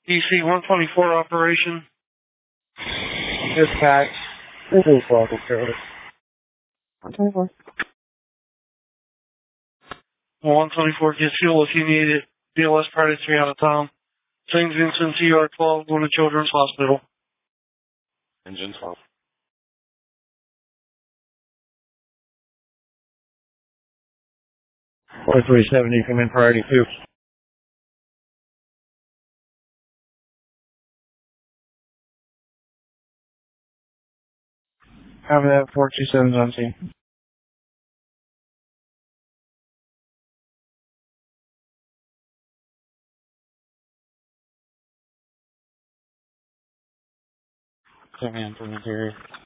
DC 124 operation. Dispatch. This is local service. 124. 124, get fuel if you need it. BLS Party 3 out of town. St. Vincent TR12, going to Children's Hospital. Engine 12. 4370, come in priority 2. Have that 427's on scene. Come in from the interior.